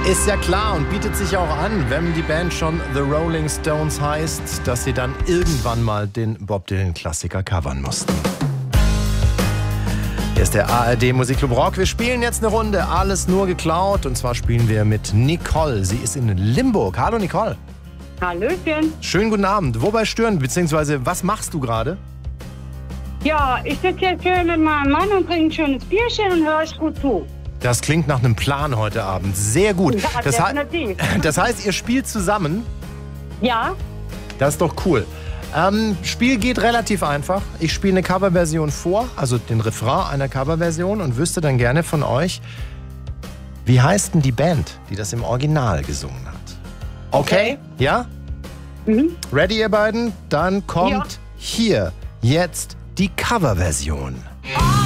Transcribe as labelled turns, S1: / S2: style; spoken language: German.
S1: Ist ja klar und bietet sich auch an, wenn die Band schon The Rolling Stones heißt, dass sie dann irgendwann mal den Bob Dylan-Klassiker covern mussten. Hier ist der ARD Musikclub Rock. Wir spielen jetzt eine Runde, alles nur geklaut. Und zwar spielen wir mit Nicole. Sie ist in Limburg. Hallo Nicole.
S2: Hallöchen.
S1: Schönen guten Abend. Wobei stören, beziehungsweise was machst du gerade?
S2: Ja, ich sitze jetzt schön mit meinem Mann und trinke ein schönes Bierchen und höre euch gut zu.
S1: Das klingt nach einem Plan heute Abend. Sehr gut.
S2: Ja, definitiv.
S1: Das heißt, ihr spielt zusammen?
S2: Ja.
S1: Das ist doch cool. Spiel geht relativ einfach. Ich spiele eine Coverversion vor, also den Refrain einer Coverversion und wüsste dann gerne von euch, wie heißt denn die Band, die das im Original gesungen hat? Okay? Ja?
S2: Mhm.
S1: Ready, ihr beiden? Dann kommt hier jetzt die Coverversion.